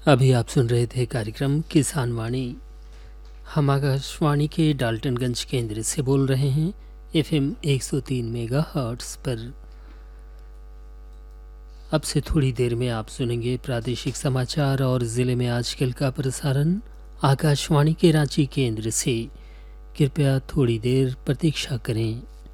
अभी आप सुन रहे थे कार्यक्रम किसान वाणी। हम आकाशवाणी के डाल्टनगंज केंद्र से बोल रहे हैं FM 103 मेगाहर्ट्ज़ पर। अब से थोड़ी देर में आप सुनेंगे प्रादेशिक समाचार और ज़िले में आजकल का प्रसारण आकाशवाणी के रांची केंद्र से। कृपया थोड़ी देर प्रतीक्षा करें।